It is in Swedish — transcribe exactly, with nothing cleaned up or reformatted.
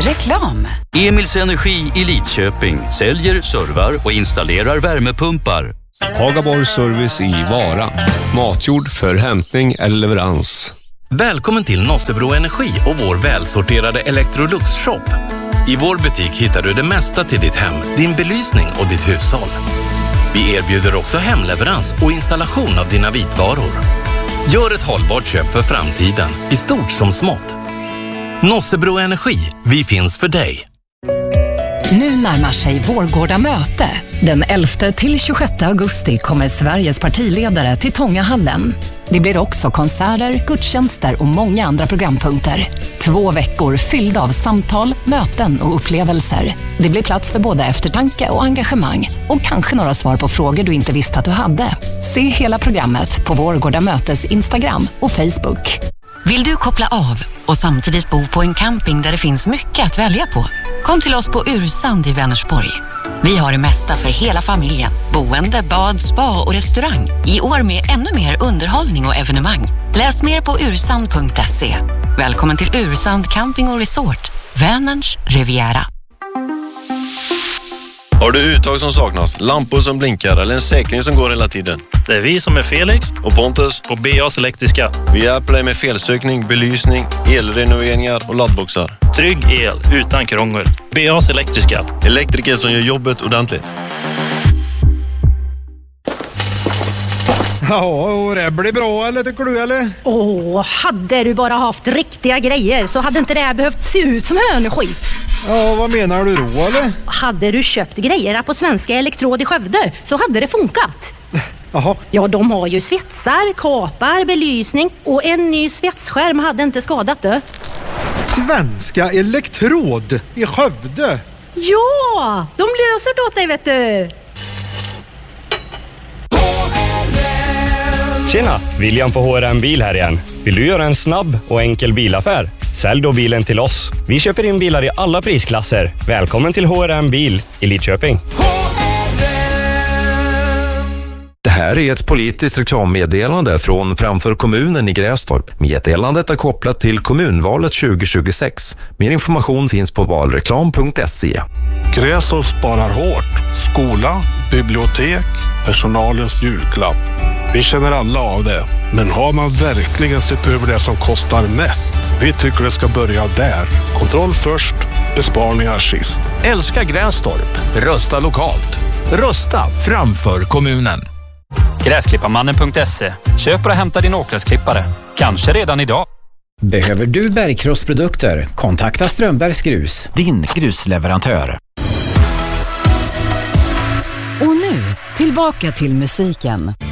Reklam. Emils Energi i Lidköping säljer, servar och installerar värmepumpar. Hagaborg Service i Vara. Matjord för hämtning eller leverans. Välkommen till Nossebro Energi och vår välsorterade Electrolux-shop. I vår butik hittar du det mesta till ditt hem, din belysning och ditt hushåll. Vi erbjuder också hemleverans och installation av dina vitvaror. Gör ett hållbart köp för framtiden, i stort som smått. Nossebro Energi, vi finns för dig. Nu närmar sig Vårgårda möte. Den elfte till tjugosjätte augusti kommer Sveriges partiledare till Tångahallen. Det blir också konserter, gudstjänster och många andra programpunkter. Två veckor fyllda av samtal, möten och upplevelser. Det blir plats för både eftertanke och engagemang. Och kanske några svar på frågor du inte visste att du hade. Se hela programmet på Vårgårda mötes Instagram och Facebook. Vill du koppla av och samtidigt bo på en camping där det finns mycket att välja på? Kom till oss på Ursand i Vänersborg. Vi har det mesta för hela familjen. Boende, bad, spa och restaurang. I år med ännu mer underhållning och evenemang. Läs mer på ursand punkt se. Välkommen till Ursand Camping och Resort. Vänerns Riviera. Har du uttag som saknas, lampor som blinkar eller en säkring som går hela tiden? Det är vi som är Felix och Pontus på B A's Elektriska. Vi hjälper dig med felsökning, belysning, elrenoveringar och laddboxar. Trygg el utan krångel. B A's Elektriska. Elektriker som gör jobbet ordentligt. Ja, och det blir bra, eller tycker du, eller? Åh, hade du bara haft riktiga grejer så hade inte det här behövt se ut som hönskit. Ja, vad menar du då, eller? Hade du köpt grejerna på Svenska Elektrod i Skövde så hade det funkat. Jaha. Ja, de har ju svetsar, kapar, belysning och en ny svetsskärm hade inte skadat det. Svenska Elektrod i Skövde? Ja, de löser det åt dig, vet du. Tjena, William på H R M Bil här igen. Vill du göra en snabb och enkel bilaffär? Sälj då bilen till oss. Vi köper in bilar i alla prisklasser. Välkommen till H R M Bil i Lidköping. Det här är ett politiskt reklammeddelande från Framför kommunen i Grästorp. Meddelandet är kopplat till kommunvalet tjugo tjugosex. Mer information finns på valreklam punkt se. Grästorp sparar hårt. Skola, bibliotek, personalens julklapp. Vi känner alla av det. Men har man verkligen sett över det som kostar mest? Vi tycker det ska börja där. Kontroll först, besparingar sist. Älska Grästorp. Rösta lokalt. Rösta framför kommunen. Gräsklipparmannen punkt se. Köp och hämta din åkgräsklippare. Kanske redan idag. Behöver du bergkrossprodukter? Kontakta Strömbergs Grus. Din grusleverantör. Och nu, tillbaka till musiken.